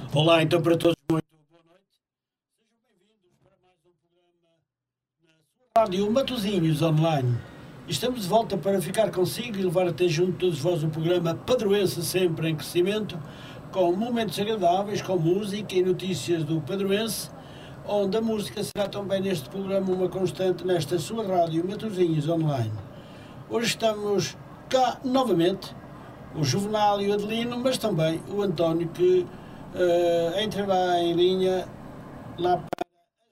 Olá, então para todos, muito boa noite. Sejam bem-vindos para mais um programa na sua rádio Matosinhos Online. Estamos de volta para ficar consigo e levar até junto de todos vós o programa Padroense sempre em crescimento, com momentos agradáveis, com música e notícias do Padroense, onde a música será também neste programa uma constante nesta sua rádio Matosinhos Online. Hoje estamos cá novamente, o Juvenal e o Adelino, mas também o António, que entrará em linha lá para as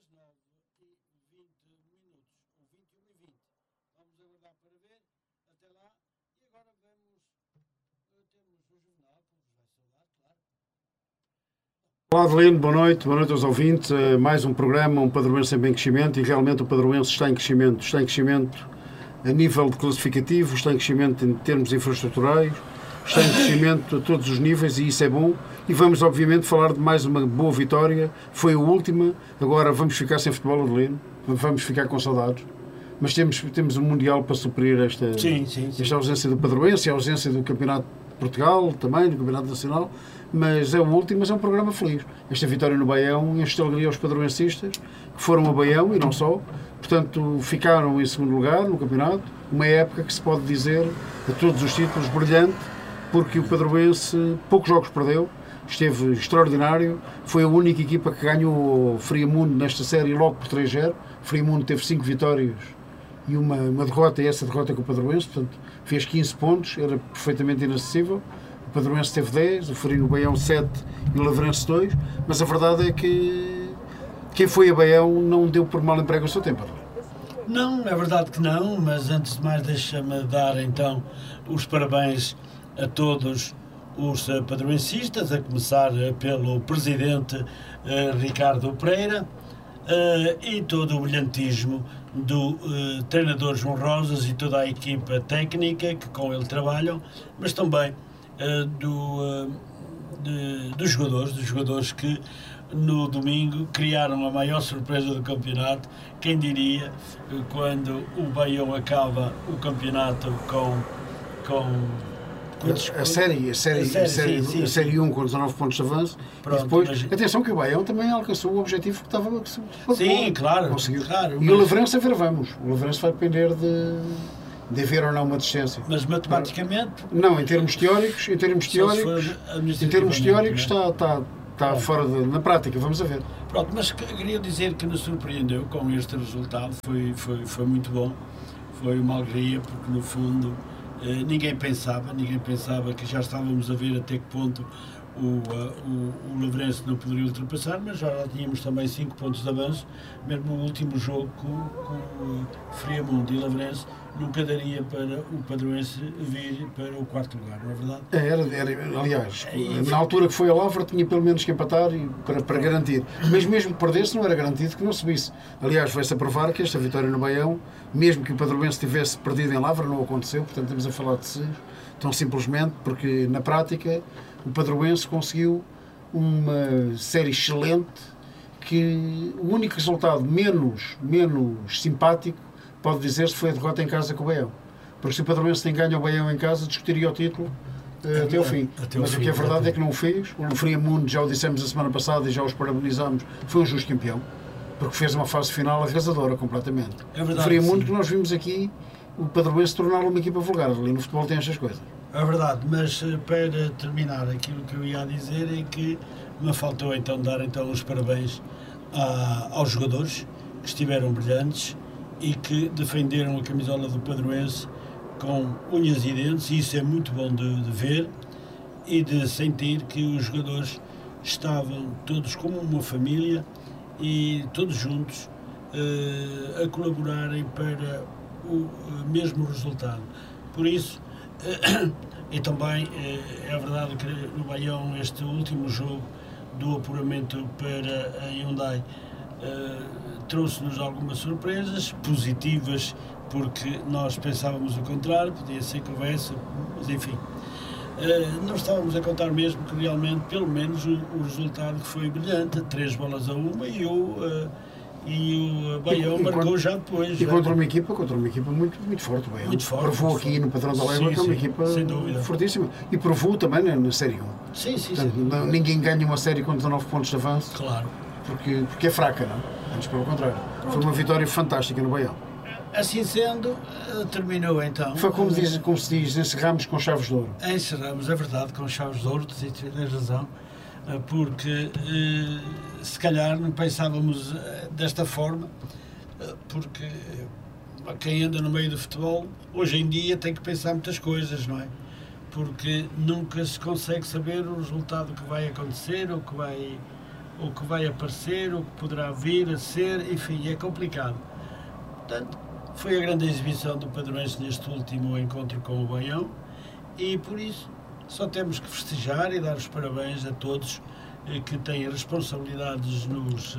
9h20 ou 21h20. Vamos aguardar para ver até lá. E agora temos o Juvenal, que nos vai saudar, claro. Olá Adelino, boa noite aos ouvintes. Mais um programa, um Padroense sempre em crescimento, e realmente o Padroense está em crescimento a nível de classificativo, está em crescimento em termos infraestruturais, está em crescimento a todos os níveis e isso é bom. E vamos obviamente falar de mais uma boa vitória, foi a última, agora vamos ficar sem futebol, Adelino, vamos ficar com saudades. Mas temos um Mundial para suprir esta ausência do Padroense, a ausência do Campeonato de Portugal, também do Campeonato Nacional, mas é o último, mas é um programa feliz. Esta vitória no Baião enche de alegria aos padroencistas, que foram a Baião e não só, portanto ficaram em segundo lugar no campeonato, uma época que se pode dizer, a todos os títulos, brilhante, porque o Padroense poucos jogos perdeu, esteve extraordinário, foi a única equipa que ganhou o Friamundo nesta série logo por 3-0, o Friamundo teve 5 vitórias e uma derrota, e essa derrota com o Padroense, portanto fez 15 pontos, era perfeitamente inacessível. O Padroense teve 10, o Baião 7 e o Lavrense 2, mas a verdade é que quem foi a Baião não deu por mal emprego o seu tempo. Não, é verdade que não, mas antes de mais deixa-me dar então os parabéns a todos os padroencistas, a começar pelo presidente Ricardo Pereira e todo o brilhantismo do treinador João Rosas e toda a equipa técnica que com ele trabalham, mas também dos jogadores que no domingo criaram a maior surpresa do campeonato. Quem diria, quando o Baião acaba o campeonato com a série 1 com 19 pontos de avanço. Pronto, e depois, atenção que o Baião também alcançou o objetivo que estava conseguiu. Claro, e o Lavrense a ver, vamos. O Lavrense vai depender de haver ou não uma desistência. Mas matematicamente? Não, em termos teóricos está fora na prática, vamos a ver. Pronto, mas queria dizer que nos surpreendeu com este resultado, foi muito bom, foi uma alegria, porque no fundo ninguém pensava que já estávamos a ver até que ponto o Lavrense não poderia ultrapassar, mas já tínhamos também 5 pontos de avanço. Mesmo o último jogo com o Friamundo e Lavrense nunca daria para o Padroense vir para o 4º lugar, não é verdade? Aliás, na altura que foi a Lavra tinha pelo menos que empatar para garantir, mas mesmo que perdesse não era garantido que não subisse. Aliás, vai-se a provar que esta vitória no Baião, mesmo que o Padroense tivesse perdido em Lavra, não aconteceu, portanto estamos a falar de si, tão simplesmente porque na prática o Padroense conseguiu uma série excelente, que o único resultado menos simpático, pode dizer-se, foi a derrota em casa com o Baião. Porque se o Padroense tem ganho ao Baião em casa, discutiria o título até ao fim. Mas o que é verdade é que não o fez. O Friamundo, já o dissemos a semana passada e já os parabenizámos, foi um justo campeão, porque fez uma fase final arrasadora completamente. É verdade, o Friamundo que nós vimos aqui, o Padroense torná-lo uma equipa vulgar. Ali no futebol tem estas coisas. É verdade, mas para terminar, aquilo que eu ia dizer é que me faltou então dar os parabéns aos jogadores que estiveram brilhantes e que defenderam a camisola do Padroense com unhas e dentes, e isso é muito bom de ver e de sentir que os jogadores estavam todos como uma família e todos juntos a colaborarem para o mesmo resultado. Por isso, e também é verdade que no Baião este último jogo do apuramento para a Hyundai trouxe-nos algumas surpresas positivas, porque nós pensávamos o contrário, podia ser conversa, mas enfim, não estávamos a contar mesmo que realmente, pelo menos o resultado que foi brilhante, 3 bolas a 1, e o Baião marcou já depois. E contra uma equipa muito, muito forte. Baião. Muito forte. Provou aqui no Padrão da Légua que é uma equipa fortíssima. E provou também na Série 1. Sim. Portanto, ninguém ganha uma série com 19 pontos de avanço. Claro. Porque é fraca, não? Antes pelo contrário. Pronto. Foi uma vitória fantástica no Baião. Assim sendo, terminou então. Foi como se diz, encerramos com chaves de ouro. Encerramos, é verdade, com chaves de ouro, tens razão, porque se calhar não pensávamos desta forma, porque quem anda no meio do futebol, hoje em dia tem que pensar muitas coisas, não é? Porque nunca se consegue saber o resultado que vai acontecer, ou que vai aparecer, ou que poderá vir a ser, enfim, é complicado. Portanto, foi a grande exibição do Padroense neste último encontro com o Baião e, por isso, só temos que festejar e dar os parabéns a todos que têm responsabilidades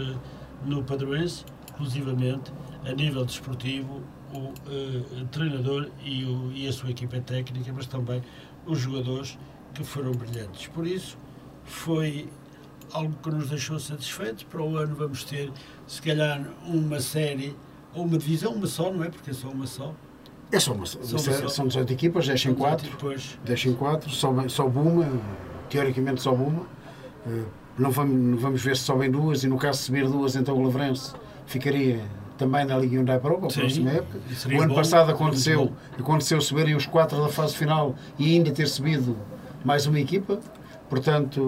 no Padroense, inclusivamente, a nível desportivo, o treinador e a sua equipa técnica, mas também os jogadores que foram brilhantes. Por isso, foi algo que nos deixou satisfeitos. Para o ano vamos ter, se calhar, uma série ou uma divisão, uma só, não é? Porque é só uma só. É só uma só. São 18 equipas, 10 em 4. 10 em 4, só Buma, teoricamente só Buma. Não vamos ver se sobem duas, e no caso de subir duas, então o Lavrense ficaria também na Liga Hyundai Pro para a próxima época. O ano passado aconteceu subirem os 4 da fase final e ainda ter subido mais uma equipa. Portanto,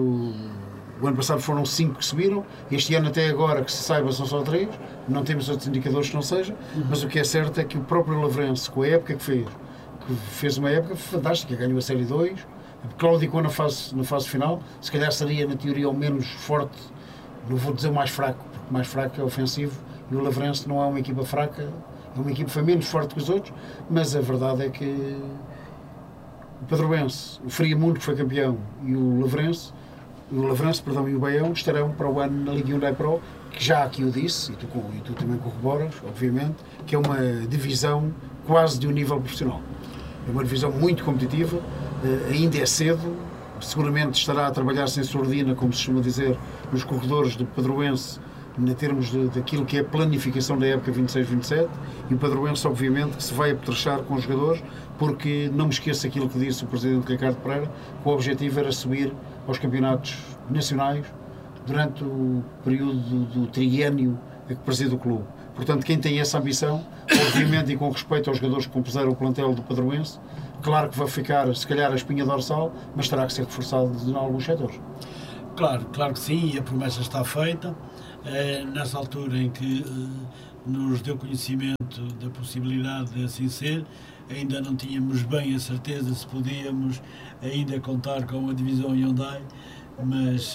o ano passado foram 5 que subiram, este ano até agora, que se saiba, são só 3, não temos outros indicadores que não seja, mas o que é certo é que o próprio Lavrense, com a época que fez uma época fantástica, ganhou a Série 2, claudicou na fase final, se calhar seria na teoria o menos forte, não vou dizer o mais fraco, porque o mais fraco é ofensivo, e o Lavrense não é uma equipa fraca, é uma equipa que foi menos forte que os outros, mas a verdade é que o Padroense, o Friamundo, que foi campeão, e o Lavrense, e o Baião estarão para o ano na Liga Hyundai Pro, que já aqui eu disse, e tu também corroboras, obviamente, que é uma divisão quase de um nível profissional. É uma divisão muito competitiva, ainda é cedo, seguramente estará a trabalhar sem sordina, como se costuma dizer, nos corredores do Padroense, em termos daquilo que é a planificação da época 26-27, e o Padroense, obviamente, que se vai apetrechar com os jogadores, porque não me esqueço aquilo que disse o Presidente Ricardo Pereira, que o objetivo era subir aos campeonatos nacionais durante o período do triênio a que preside o clube. Portanto, quem tem essa ambição, obviamente, e com respeito aos jogadores que compuseram o plantel do Padroense, claro que vai ficar, se calhar, a espinha dorsal, mas terá que ser reforçado em alguns setores. Claro que sim, e a promessa está feita. Nessa altura em que nos deu conhecimento da possibilidade de assim ser, ainda não tínhamos bem a certeza se podíamos ainda contar com a divisão Hyundai, mas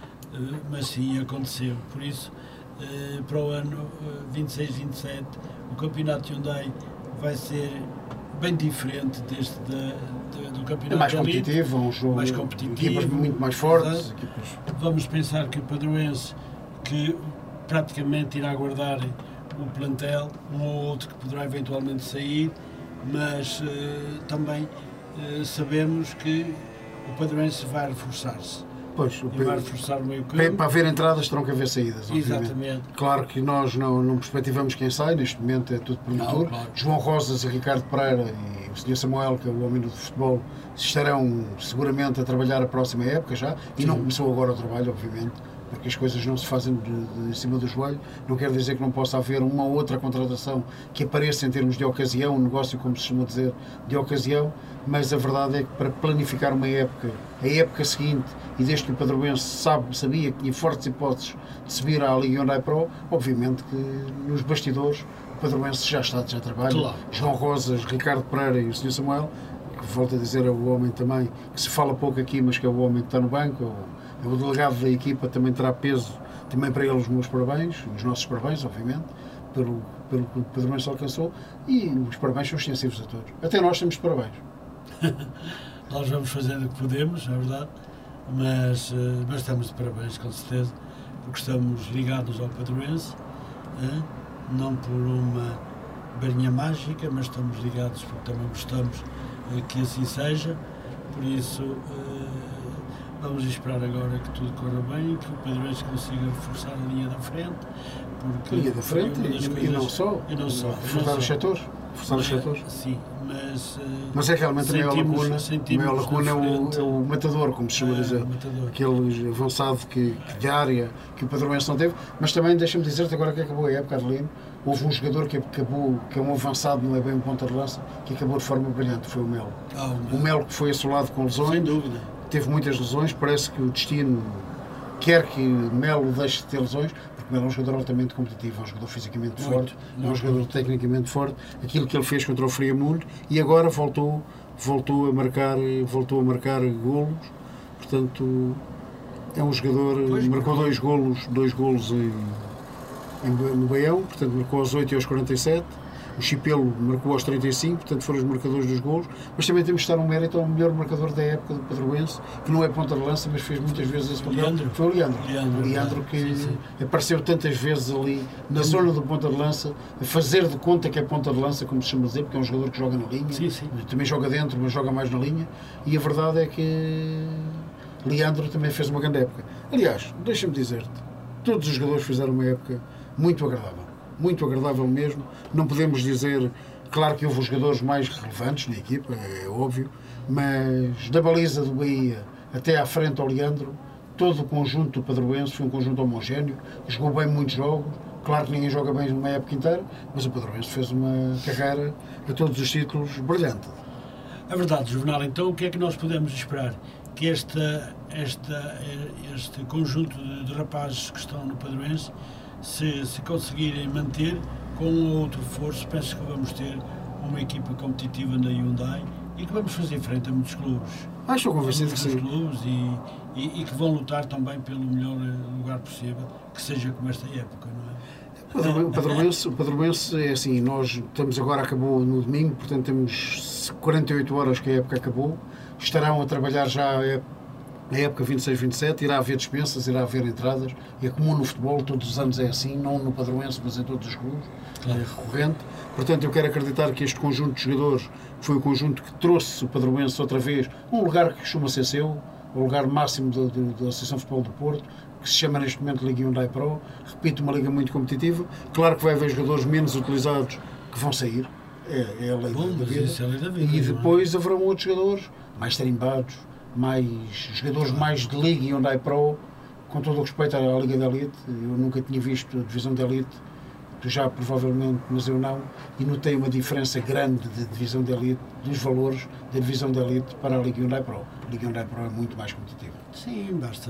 sim, aconteceu. Por isso, para o ano 26-27, o campeonato Hyundai vai ser bem diferente do campeonato mais competitivo, um jogo, mais competitivo, equipas muito mais fortes. Vamos pensar que o Padroense, que praticamente irá guardar o plantel, um ou outro que poderá eventualmente sair, mas também sabemos que o Padroense vai reforçar-se. Pois, vai reforçar o meio campo. Para haver entradas terão que haver saídas, obviamente. Exatamente. Claro que nós não perspectivamos quem sai, neste momento é tudo prematuro. Claro. João Rosas e Ricardo Pereira e o Sr. Samuel, que é o homem do futebol, estarão seguramente a trabalhar a próxima época já, e não começou agora o trabalho, obviamente, porque as coisas não se fazem de cima do joelho. Não quer dizer que não possa haver uma ou outra contratação que apareça em termos de ocasião, um negócio, como se costuma dizer, de ocasião, mas a verdade é que para planificar uma época, a época seguinte, e desde que o Padroense sabia que tinha fortes hipóteses de subir à Liga Hyundai Pro, obviamente que nos bastidores o Padroense já trabalha. Claro. João Rosas, Ricardo Pereira e o Sr. Samuel, que volto a dizer é o homem também, que se fala pouco aqui, mas que é o homem que está no banco, o delegado da equipa, também terá peso, também para ele os meus parabéns, os nossos parabéns, obviamente, pelo que o Padroense alcançou, e os parabéns são extensivos a todos. Até nós temos parabéns. Nós vamos fazendo o que podemos, é verdade, mas estamos de parabéns, com certeza, porque estamos ligados ao Padroense, não por uma varinha mágica, mas estamos ligados porque também gostamos que assim seja. Por isso, Vamos esperar agora que tudo corra bem, que o Pedrense consiga reforçar a linha da frente. A linha da frente e não só. Reforçar os setores. Sim, mas é realmente a maior lacuna é o matador, como se chama dizer. Aquele avançado de área que o Padroense não teve. Mas também deixa-me dizer-te agora que acabou a época, Adelino. Houve um jogador que é um avançado, não é bem um ponta de lança, que acabou de forma brilhante, foi o Melo. O Melo que foi assolado com lesões. Sem dúvida. Teve muitas lesões, parece que o destino quer que Melo deixe de ter lesões, porque Melo é um jogador altamente competitivo, é um jogador fisicamente forte, é um jogador tecnicamente forte, aquilo que ele fez contra o Friamundo, e agora voltou a marcar golos, portanto é um jogador, marcou dois golos no Baião, portanto marcou aos 8 e aos 47. O Chipelo marcou aos 35, portanto foram os marcadores dos golos, mas também temos de dar um mérito ao melhor marcador da época do Padroense, que não é ponta de lança, mas fez muitas vezes esse papel. Foi o Leandro que apareceu tantas vezes ali na zona do ponta de lança, a fazer de conta que é ponta de lança, como se chama dizer, porque é um jogador que joga na linha, também joga dentro, mas joga mais na linha, e a verdade é que Leandro também fez uma grande época. Aliás, deixa-me dizer-te, todos os jogadores fizeram uma época muito agradável mesmo. Não podemos dizer, claro que houve os jogadores mais relevantes na equipa, é óbvio, mas da baliza do Bahia até à frente ao Leandro, todo o conjunto do Padroense foi um conjunto homogéneo, jogou bem muitos jogos. Claro que ninguém joga bem uma época inteira, mas o Padroense fez uma carreira a todos os títulos brilhante. É verdade, Juvenal. Então o que é que nós podemos esperar? Que este conjunto de rapazes que estão no Padroense, se conseguirem manter com outro reforço, penso que vamos ter uma equipa competitiva na Hyundai e que vamos fazer frente a muitos clubes. Estou convencido que sim. Clubes e que vão lutar também pelo melhor lugar possível, que seja como esta época, não é? O Padroense é assim, nós estamos agora, acabou no domingo, portanto temos 48 horas que a época acabou, estarão a trabalhar já na época 26-27, irá haver dispensas, irá haver entradas, é comum no futebol, todos os anos é assim, não no Padroense, mas em todos os clubes, é recorrente. Portanto, eu quero acreditar que este conjunto de jogadores foi o conjunto que trouxe o Padroense outra vez um lugar que costuma ser seu, o lugar máximo da Associação de Futebol do Porto, que se chama neste momento Liga Hyundai Pro. Repito, uma liga muito competitiva. Claro que vai haver jogadores menos utilizados que vão sair, é a lei da vida. E depois haverão outros jogadores mais tarimbados, mais jogadores mais de Liga Hyundai Pro, com todo o respeito à Liga da Elite. Eu nunca tinha visto a divisão da Elite, tu já provavelmente, mas eu não, e notei uma diferença grande de divisão da Elite, dos valores da divisão da Elite para a Liga Hyundai Pro. A Liga Hyundai Pro é muito mais competitiva. Sim, basta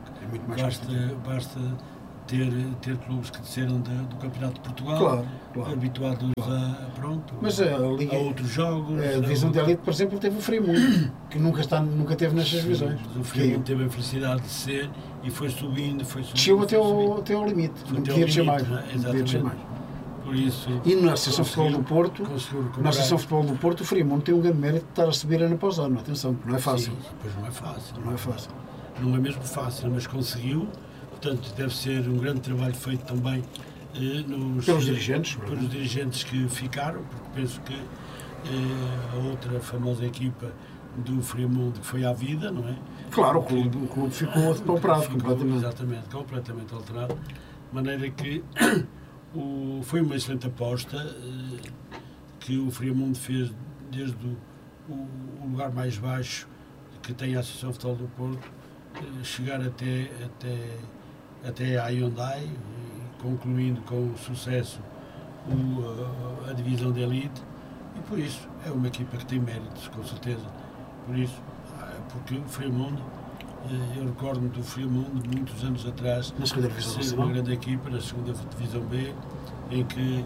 ter clubes que desceram do Campeonato de Portugal, habituados a outros jogos. A divisão da Elite, por exemplo, teve o Friamundo, que nunca teve nestas divisões. O Friamundo teve a felicidade de descer e foi subindo. Desceu até ao limite, não podia descer mais. Por isso, e na Associação de Futebol do Porto, o Friamundo tem um grande mérito de estar a subir ano após ano. Atenção, não é fácil. Sim, pois não é fácil. Não é mesmo fácil, mas conseguiu. Portanto, deve ser um grande trabalho feito também pelos dirigentes que ficaram, porque penso que a outra famosa equipa do Friamundo que foi à vida, não é? Claro, o clube ficou depauperado completamente. Exatamente, completamente alterado. De maneira que foi uma excelente aposta que o Friamundo fez desde o lugar mais baixo que tem a Associação de Futebol do Porto, chegar até à Hyundai, concluindo com sucesso a divisão de elite, e por isso é uma equipa que tem méritos, com certeza. Por isso, porque o Friamundo, eu recordo-me do Friamundo, muitos anos atrás, na segunda divisão ser uma grande equipa, na segunda divisão B, em que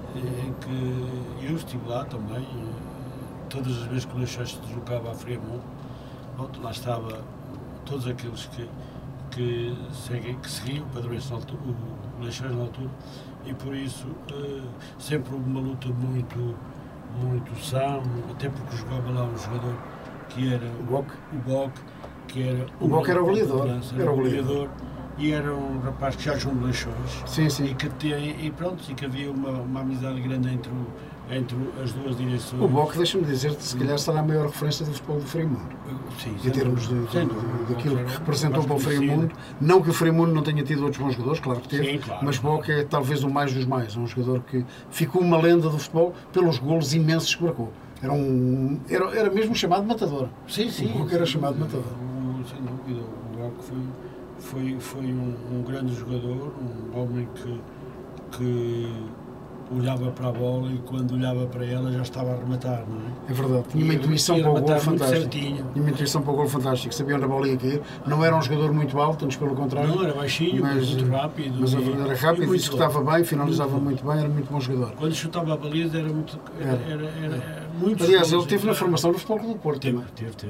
eu estive lá também, todas as vezes que o Leixões se deslocava a Friamundo, lá estava todos aqueles que seguiam o Padroense o Leixões na altura, e por isso sempre houve uma luta muito sã, até porque jogava lá um jogador que era o Boc, que era o goleador, e era um rapaz que já jogou no Leixões. Sim. E que havia uma amizade grande entre entre as duas direções. O Boca, deixa-me dizer-te, se calhar será a maior referência do futebol do Friamundo. Sim, Em termos daquilo que representou para o Friamundo. Não que o Friamundo não tenha tido outros bons jogadores, claro que teve, sim, claro, mas Boca é talvez o mais dos mais. É um jogador que ficou uma lenda do futebol pelos golos imensos que marcou. Era mesmo chamado matador. Sim, sim. O Boca era chamado matador. Sem dúvida, o Boca foi um grande jogador, um homem que olhava para a bola e quando olhava para ela já estava a rematar, não é? É verdade, tinha uma intuição para o gol fantástica. Tinha uma intuição para o gol fantástico, sabia onde a bola ia cair. Não era um jogador muito alto, antes pelo contrário. Não, era baixinho, mas muito rápido. Mas era rápido, executava bem, finalizava muito bem, era muito bom jogador. Quando chutava a baliza era muito. Era muito. Aliás, ele teve na formação do Futebol Clube do Porto. Teve.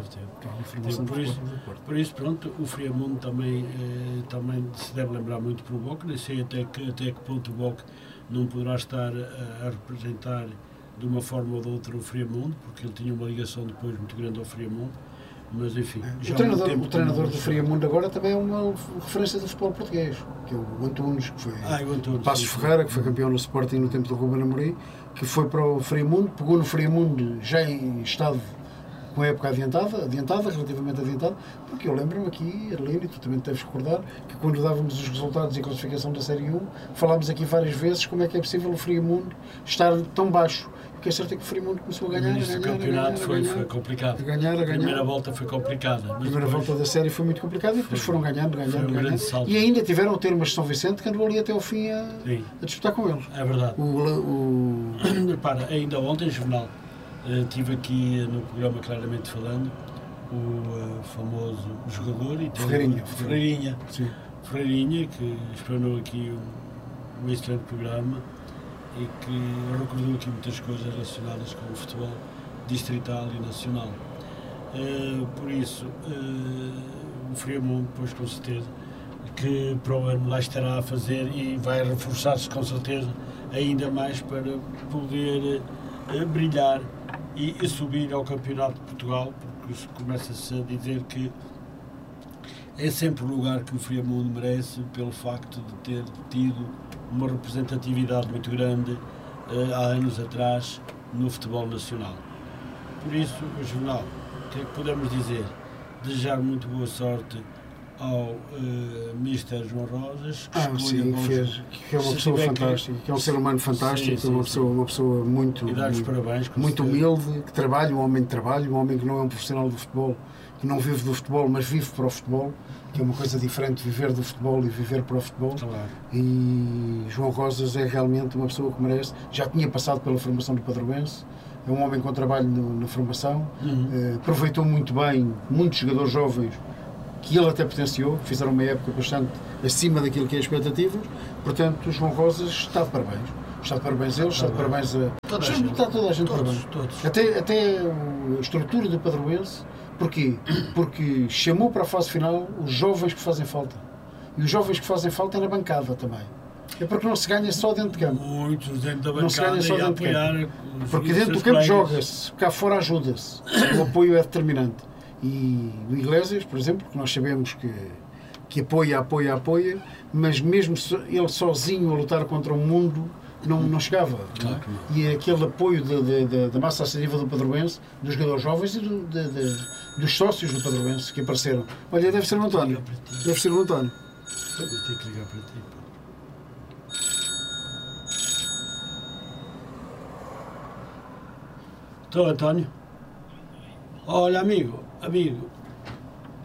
Por isso, pronto, o Friamundo também se deve lembrar muito para o Boca, nem sei até que ponto o Boca não poderá estar a representar de uma forma ou de outra o Friamundo, porque ele tinha uma ligação depois muito grande ao Friamundo, mas enfim... O treinador do Friamundo agora também é uma referência do futebol português, que é o Antunes, que foi o Passos Ferreira, que foi campeão no Sporting no tempo do Ruben Amorim, que foi para o Friamundo, pegou no Friamundo já em estado com a época relativamente adiantada, porque eu lembro-me aqui, Arlene, tu também deves recordar, que quando dávamos os resultados e a classificação da Série 1, falámos aqui várias vezes como é que é possível o Friamundo estar tão baixo. O que é certo é que o Friamundo começou a ganhar, o campeonato foi complicado. A primeira volta foi complicada. A primeira volta da série foi muito complicada e depois foram ganhando. E ainda tiveram o Termas de São Vicente, que andou ali até ao fim a disputar com eles. É verdade. Repara, ainda ontem, Jornal, estive aqui no programa Claramente Falando, o famoso jogador e Ferreirinha, que explanou aqui um excelente programa e que recordou aqui muitas coisas relacionadas com o futebol distrital e nacional. Por isso, o Friamundo, pois com certeza, que para o ano lá estará a fazer e vai reforçar-se com certeza ainda mais para poder brilhar e subir ao Campeonato de Portugal, porque começa-se a dizer que é sempre o lugar que o Friamundo merece pelo facto de ter tido uma representatividade muito grande há anos atrás no futebol nacional. Por isso, o Jornal, o que é que podemos dizer? Desejar muito boa sorte ao Mr. João Rosas, que é uma pessoa fantástica, que é um ser humano fantástico, uma pessoa muito parabéns, muito humilde, que trabalha, um homem de trabalho, um homem que não é um profissional do futebol, que não vive do futebol, mas vive para o futebol, que é uma coisa diferente viver do futebol e viver para o futebol. Claro. E João Rosas é realmente uma pessoa que merece, já tinha passado pela formação do Padroense, é um homem com trabalho na formação, aproveitou muito bem muitos jogadores jovens que ele até potenciou, fizeram uma época bastante acima daquilo que é expectativas, portanto o João Rosas está de parabéns. Está de parabéns ele, está de parabéns está toda a gente de parabéns. Até a estrutura do Padroense. Porquê? Porque chamou para a fase final os jovens que fazem falta. E os jovens que fazem falta é na bancada também. É porque não se ganha só dentro de campo. Muitos dentro da bancada. Não se ganha só dentro de campo. Porque dentro do campo joga-se, cá fora ajuda-se. O apoio é determinante. E o Iglesias, por exemplo, que nós sabemos que apoia, mas mesmo ele sozinho a lutar contra o mundo não chegava. Claro não. E aquele apoio da massa associativa do Padroense, dos jogadores jovens e dos sócios do Padroense que apareceram. Olha, deve ser o António. Deve ser o António. Eu tenho que ligar para ti. Estou, António? Olha, amigo,